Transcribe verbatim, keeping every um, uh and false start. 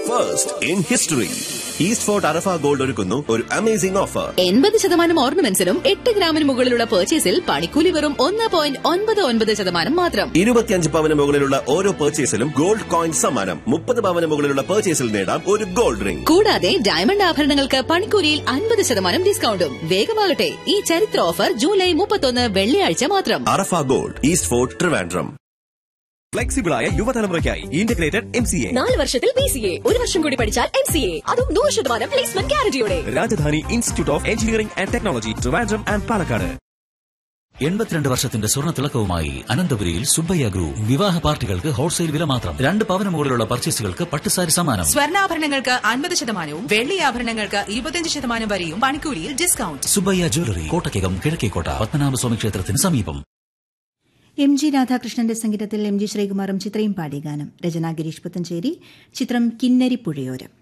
First in history. East fort Arafah gold ഒരുക്കുന്നു ഒരു amazing offer. എൺപത് ശതമാനം ഓർണമെന്റ്സിനും എട്ട് ഗ്രാമിന് മുകളിലുള്ള പർച്ചേസിൽ പണിക്കൂലി വെറും ഒന്ന് പോയിന്റ് ഒൻപത് ഒൻപത് ശതമാനം മാത്രം. ഇരുപത്തിയഞ്ച് പവന് മുകളിലുള്ള ഓരോ പർച്ചേസിലും ഗോൾഡ് കോയിൻ സമ്മാനം. മുപ്പത് പവന് മുകളിലുള്ള പർച്ചേസിൽ നേടാം ഒരു ഗോൾഡ് റിംഗ്. കൂടാതെ ഡയമണ്ട് ആഭരണങ്ങൾക്ക് പണിക്കൂലിയിൽ അൻപത് ശതമാനം ഡിസ്കൌണ്ടും. വേഗമാകട്ടെ, ഈ ചരിത്ര ഓഫർ ജൂലൈ മുപ്പത്തൊന്ന് വെള്ളിയാഴ്ച മാത്രം. അറഫ gold, east fort, Trivandrum. ഫ്ലെക്സിബിളായ യുവതലമുറയ്ക്കായി integrated M C A. നാല് വർഷത്തിൽ ബി സി എ, ഒരു വർഷം കൂടി പഠിച്ചാൽ എം സി എ, അതും നൂറ് ശതമാനം placement ഗ്യാരണ്ടിയോടെ. Rajdhani institute of engineering and technology, Trivandrum and Palakkad. എൺപത്തിരണ്ട് വർഷത്തിന്റെ സ്വർണ്ണ തിളക്കവുമായി അനന്തപുരിയിൽ സുബ്ബയ്യ ഗ്രൂപ്പ്. വിവാഹ പാർട്ടികൾക്ക് ഹോൾസെയിൽ വില മാത്രം. രണ്ട് പവന് മുകളിലുള്ള പർച്ചേസുകൾക്ക് പട്ടുസാരി സമ്മാനം. സ്വർണ്ണാഭരണങ്ങൾക്ക് അൻപത് ശതമാനവും വെള്ളി ആഭരണങ്ങൾക്ക് ഇരുപത്തിയഞ്ച് ശതമാനം വരെയും പണിക്കൂലിയിൽ ഡിസ്കൌണ്ട്. സുബ്ബയ്യ ജ്വല്ലറി, കോട്ടയ്ക്കകം, കിഴക്കേക്കോട്ട, പത്മനാഭസ്വാമി ക്ഷേത്രത്തിന് സമീപം. എം ജി രാധാകൃഷ്ണന്റെ സംഗീതത്തിൽ എം ജി ശ്രീകുമാറും ചിത്രയും പാടിയ ഗാനം. രചന ഗിരീഷ് പുത്തഞ്ചേരി. ചിത്രം കിന്നരി പുഴയോരം.